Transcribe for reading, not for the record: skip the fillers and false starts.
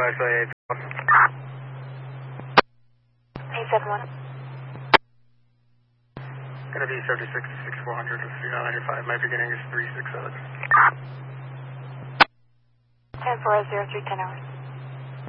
say 871. Going to be 76-6400 with 3995. My beginning is 367. 10-4-03, 10 hours.